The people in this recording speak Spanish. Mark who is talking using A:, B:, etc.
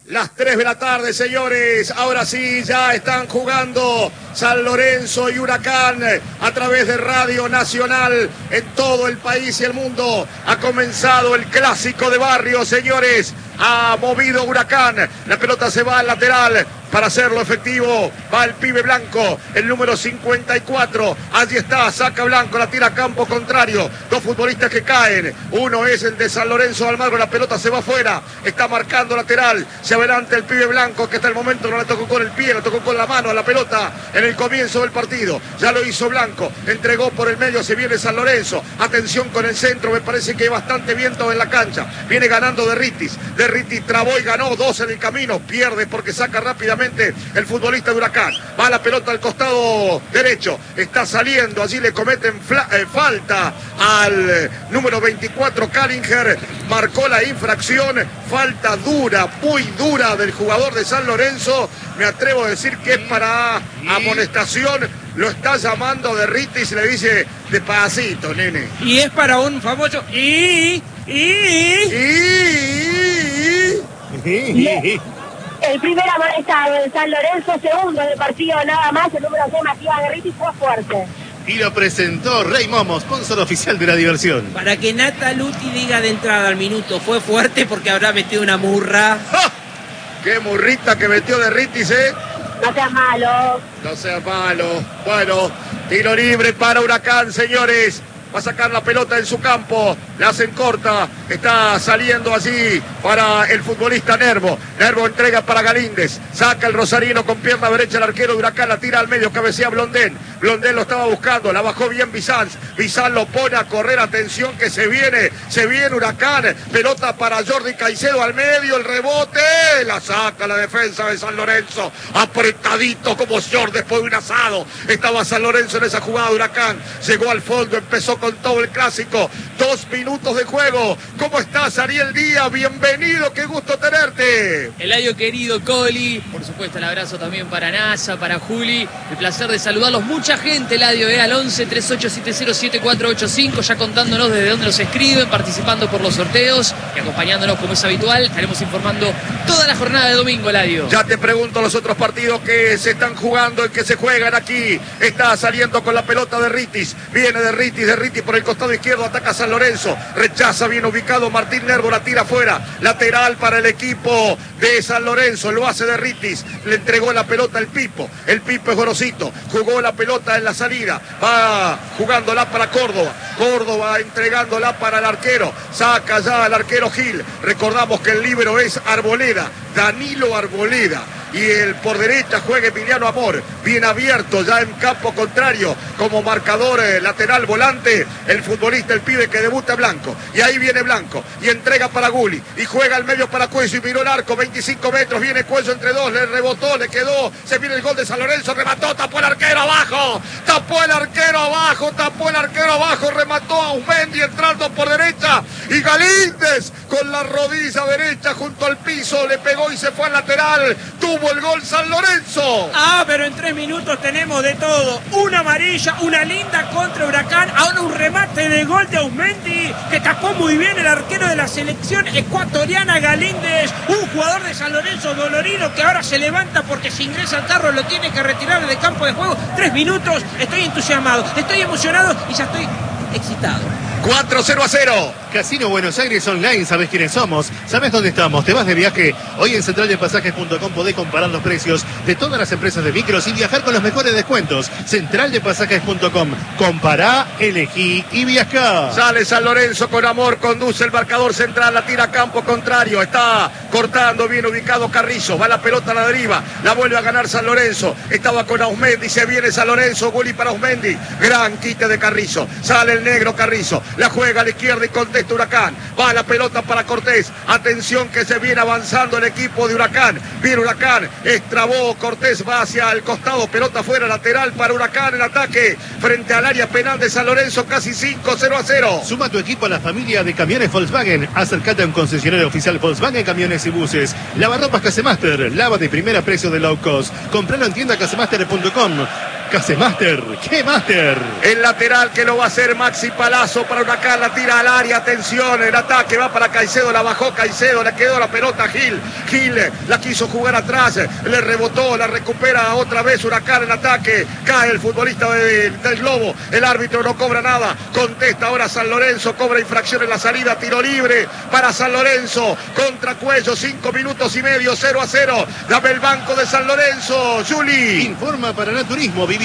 A: Las 3 de la tarde, señores. Ahora sí, ya están jugando San Lorenzo y Huracán a través de Radio Nacional en todo el país y el mundo. Ha comenzado el clásico de barrio, señores. Ha movido Huracán. La pelota se va al lateral. Para hacerlo efectivo, va el pibe Blanco, el número 54. Allí está, saca Blanco, la tira a campo contrario. Dos futbolistas que caen. Uno es el de San Lorenzo Almagro, la pelota se va afuera. Está marcando lateral. Se adelanta el pibe Blanco, que hasta el momento no le tocó con el pie, le tocó con la mano a la pelota en el comienzo del partido. Ya lo hizo Blanco, entregó por el medio, se viene San Lorenzo. Atención con el centro, me parece que hay bastante viento en la cancha. Viene ganando Derritis. Derritis trabó y ganó, 2 en el camino. Pierde porque saca rápidamente el futbolista de Huracán. Va la pelota al costado derecho. Está saliendo. Allí le cometen falta al número 24, Kallinger. Marcó la infracción. Falta dura, muy dura del jugador de San Lorenzo. Me atrevo a decir que es para amonestación. Lo está llamando Derritis y le dice: despacito, nene.
B: Y es para un famoso
C: El primer amonestado de San Lorenzo, segundo del partido nada más, el número 6, Matías Derritis, fue fuerte.
D: Y lo presentó Rey Momo, sponsor oficial de la diversión.
B: Para que Nata Luti diga de entrada al minuto, fue fuerte porque habrá metido una murra.
A: ¡Ja! ¡Qué murrita que metió Derritis,
C: No seas malo.
A: No seas malo. Bueno, tiro libre para Huracán, señores. Va a sacar la pelota en su campo. La hacen corta. Está saliendo allí para el futbolista Nervo. Nervo entrega para Galíndez. Saca el rosarino con pierna derecha el arquero de Huracán. La tira al medio. Cabecea Blondén. Blondén lo estaba buscando. La bajó bien Bizanz. Bizanz lo pone a correr. Atención que se viene. Se viene Huracán. Pelota para Jordi Caicedo al medio. El rebote. La saca la defensa de San Lorenzo. Apretadito como short después de un asado. Estaba San Lorenzo en esa jugada de Huracán. Llegó al fondo. Empezó con todo el clásico. 2 minutos de juego. ¿Cómo estás, Ariel Díaz? Bienvenido, qué gusto tenerte.
E: Eladio querido, Coli, por supuesto el abrazo también para Nasa, para Juli, el placer de saludarlos, mucha gente, Eladio, al 11 3870 7485, ya contándonos desde dónde nos escriben, participando por los sorteos y acompañándonos como es habitual. Estaremos informando toda la jornada de domingo, Eladio.
A: Ya te pregunto los otros partidos que se están jugando y que se juegan aquí. Está saliendo con la pelota Derritis, viene Derritis por el costado izquierdo, ataca San Lorenzo, rechaza, bien ubicado Martín Nervo, la tira afuera, lateral para el equipo de San Lorenzo, lo hace Derritis, le entregó la pelota el Pipo es Gorosito, jugó la pelota en la salida, va jugándola para Córdoba entregándola para el arquero, saca ya al arquero Gil, recordamos que el líbero es Arboleda, Danilo Arboleda. Y el por derecha juega Emiliano Amor, bien abierto ya en campo contrario como marcador lateral volante el futbolista, el pibe que debuta Blanco, y ahí viene Blanco y entrega para Guli y juega al medio para Cuello y miró el arco, 25 metros, viene Cuello entre dos, le rebotó, le quedó, se viene el gol de San Lorenzo, remató, tapó el arquero abajo, remató a Usmendi entrando por derecha y Galíndez con la rodilla derecha junto al piso, le pegó y se fue al lateral, tuvo el gol San Lorenzo.
B: Pero en 3 minutos tenemos de todo. Una amarilla, una linda contra Huracán, ahora un remate de gol de Ausmendi, que tapó muy bien el arquero de la selección ecuatoriana Galíndez, un jugador de San Lorenzo dolorido que ahora se levanta porque si ingresa al carro lo tiene que retirar del campo de juego. 3 minutos, estoy entusiasmado, estoy emocionado y ya estoy excitado.
A: 4-0-0.
D: Casino Buenos Aires Online, sabes quiénes somos, sabes dónde estamos, te vas de viaje. Hoy en centraldepasajes.com podés comparar los precios de todas las empresas de micros y viajar con los mejores descuentos. Centraldepasajes.com, compará, elegí y viajá.
A: Sale San Lorenzo con Amor, conduce el marcador central, la tira a campo contrario, está cortando, bien ubicado Carrizo, va la pelota a la deriva, la vuelve a ganar San Lorenzo, estaba con Ausmendi, se viene San Lorenzo, Guli para Ausmendi, gran quite de Carrizo, sale el negro Carrizo, la juega a la izquierda y contesta Huracán, va la pelota para Cortés, atención que se viene avanzando el equipo de Huracán, viene Huracán, estrabó Cortés, va hacia el costado, pelota fuera, lateral para Huracán, en ataque, frente al área penal de San Lorenzo, casi 5-0-0.
D: Suma tu equipo a la familia de camiones Volkswagen, acércate a un concesionario oficial Volkswagen Camiones y Buses, lavarropas Casemaster, lava de primera precio de low cost, compralo en tienda casemaster.com. Casemaster, ¿qué Master?
A: El lateral que lo va a hacer Maxi Palazzo para Huracán, la tira al área, atención, el ataque va para Caicedo, la bajó Caicedo, le quedó la pelota a Gil la quiso jugar atrás, le rebotó, la recupera otra vez Huracán en ataque, cae el futbolista del Globo, el árbitro no cobra nada, contesta ahora San Lorenzo, cobra infracción en la salida, tiro libre para San Lorenzo, contra Cuello, 5 minutos y medio, 0-0, dame el banco de San Lorenzo, Juli.
D: Informa Paraná Turismo,